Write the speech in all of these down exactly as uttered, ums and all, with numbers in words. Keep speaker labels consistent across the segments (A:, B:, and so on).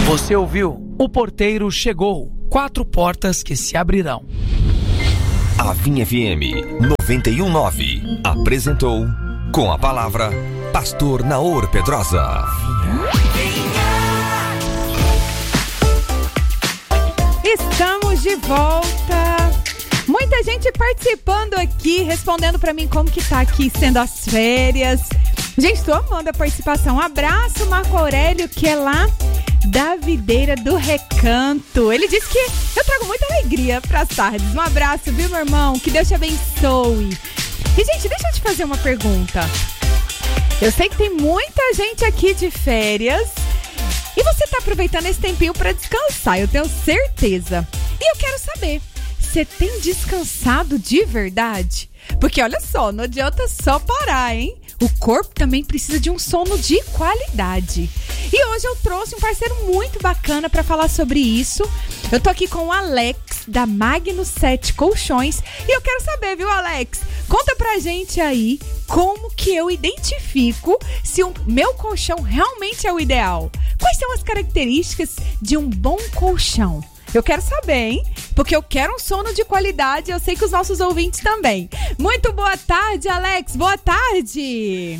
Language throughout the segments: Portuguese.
A: Você ouviu? O porteiro chegou. Quatro portas que se abrirão.
B: A Vinha F M noventa e um ponto nove apresentou Com a Palavra Pastor Naor Pedrosa.
C: Estamos de volta. Muita gente participando aqui, respondendo pra mim como que tá aqui sendo as férias. Gente, tô amando a participação. Um abraço, Marco Aurélio, que é lá da Videira do Recanto. Ele disse que eu trago muita alegria pras tardes. Um abraço, viu, meu irmão? Que Deus te abençoe. E, gente, deixa eu te fazer uma pergunta. Eu sei que tem muita gente aqui de férias e você tá aproveitando esse tempinho pra descansar, eu tenho certeza. E eu quero saber, você tem descansado de verdade? Porque olha só, não adianta só parar, hein? O corpo também precisa de um sono de qualidade. E hoje eu trouxe um parceiro muito bacana para falar sobre isso. Eu tô aqui com o Alex, da Magno sete Colchões. E eu quero saber, viu, Alex? Conta pra gente aí como que eu identifico se o meu colchão realmente é o ideal. Quais são as características de um bom colchão? Eu quero saber, hein? Porque eu quero um sono de qualidade e eu sei que os nossos ouvintes também. Muito boa tarde, Alex. Boa tarde.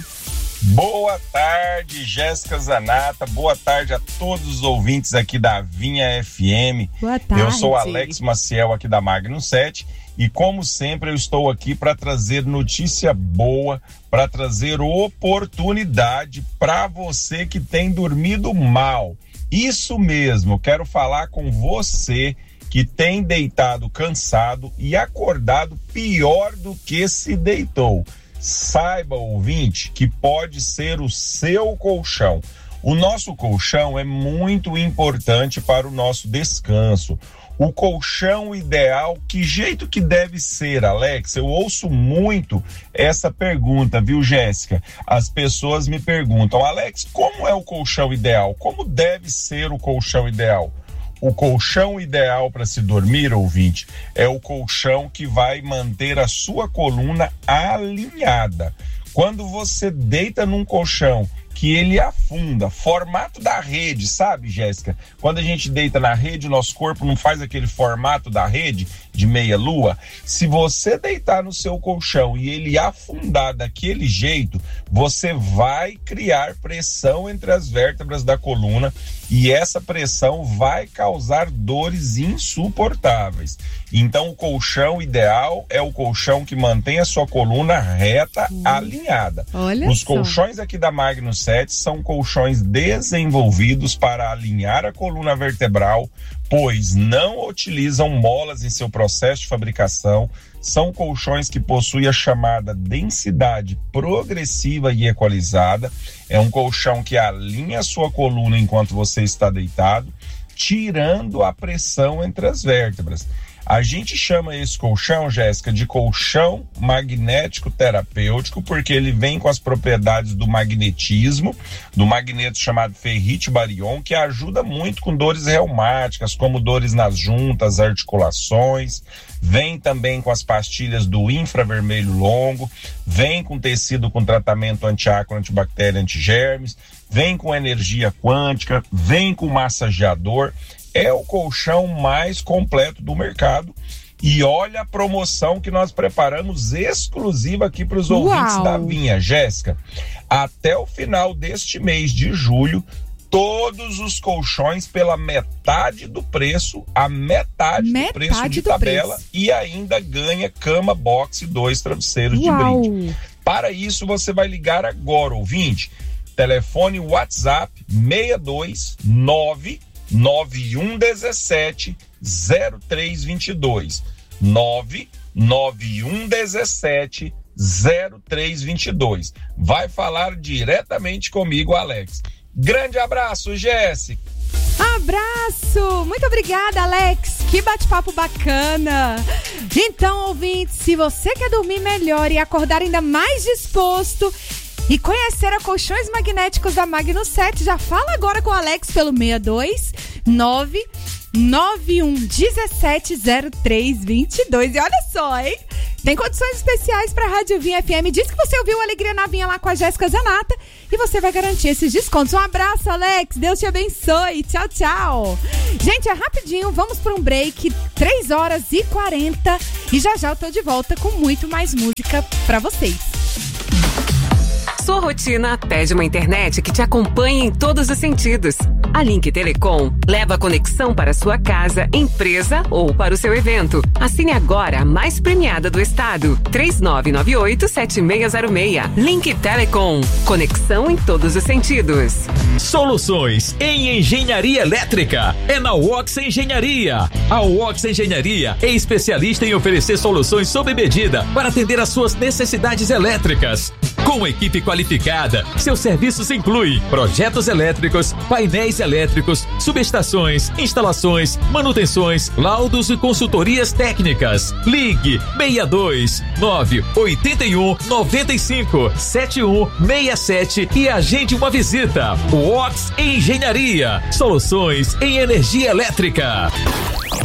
D: Boa tarde, Jéssica Zanata. Boa tarde a todos os ouvintes aqui da Vinha F M.
C: Boa tarde.
D: Eu sou Alex Maciel aqui da Magno sete e, como sempre, eu estou aqui para trazer notícia boa, para trazer oportunidade para você que tem dormido mal. Isso mesmo, quero falar com você que tem deitado cansado e acordado pior do que se deitou. Saiba, ouvinte, que pode ser o seu colchão. O nosso colchão é muito importante para o nosso descanso. O colchão ideal, que jeito que deve ser, Alex? Eu ouço muito essa pergunta, viu, Jéssica? As pessoas me perguntam, Alex, como é o colchão ideal? Como deve ser o colchão ideal? O colchão ideal para se dormir, ouvinte, é o colchão que vai manter a sua coluna alinhada. Quando você deita num colchão que ele afunda, formato da rede, sabe, Jéssica? Quando a gente deita na rede, o nosso corpo não faz aquele formato da rede de meia-lua. Se você deitar no seu colchão e ele afundar daquele jeito, você vai criar pressão entre as vértebras da coluna e essa pressão vai causar dores insuportáveis. Então, o colchão ideal é o colchão que mantém a sua coluna reta, hum. alinhada.
C: Olha
D: Os
C: só.
D: colchões aqui da Magno sete são colchões desenvolvidos para alinhar a coluna vertebral, pois não utilizam molas em seu processo de fabricação. São colchões que possuem a chamada densidade progressiva e equalizada. É um colchão que alinha a sua coluna enquanto você está deitado, tirando a pressão entre as vértebras. A gente chama esse colchão, Jéssica, de colchão magnético terapêutico, porque ele vem com as propriedades do magnetismo, do magneto chamado ferrite barion, que ajuda muito com dores reumáticas, como dores nas juntas, articulações. Vem também com as pastilhas do infravermelho longo, vem com tecido com tratamento antiácaro, antibactéria, antigermes, vem com energia quântica, vem com massageador. É o colchão mais completo do mercado. E olha a promoção que nós preparamos exclusiva aqui para os ouvintes da Vinha, Jéssica. Até o final deste mês de julho, todos os colchões pela metade do preço, a metade, metade do preço de do tabela preço. E ainda ganha cama box e dois travesseiros Uau. de brinde. Para isso, você vai ligar agora, ouvinte. Telefone WhatsApp seis dois nove nove um um sete zero três dois dois nove nove um um sete zero três dois dois. Vai falar diretamente comigo, Alex. Grande abraço, Jéssica.
C: Abraço! Muito obrigada, Alex. Que bate-papo bacana. Então, ouvinte, se você quer dormir melhor e acordar ainda mais disposto e conhecer a Colchões Magnéticos da Magno sete, já fala agora com o Alex pelo seis dois nove nove um um sete zero três dois dois. E olha só, hein? Tem condições especiais para a Rádio Vinha F M. Diz que você ouviu Alegria na Vinha lá com a Jéssica Zanata e você vai garantir esses descontos. Um abraço, Alex. Deus te abençoe. Tchau, tchau. Gente, é rapidinho. Vamos para um break. três horas e quarenta. E já já eu tô de volta com muito mais música para vocês.
E: Sua rotina pede uma internet que te acompanhe em todos os sentidos. A Link Telecom leva a conexão para sua casa, empresa ou para o seu evento. Assine agora a mais premiada do estado. três nove nove oito sete seis zero seis. Link Telecom. Conexão em todos os sentidos.
F: Soluções em engenharia elétrica é na Wox Engenharia. A Wox Engenharia é especialista em oferecer soluções sob medida para atender às suas necessidades elétricas. Com equipe qualificada, seus serviços incluem projetos elétricos, painéis elétricos, subestações, instalações, manutenções, laudos e consultorias técnicas. Ligue seis dois nove oito um nove cinco sete um seis sete e agende uma visita. Wox Engenharia. Soluções em energia elétrica.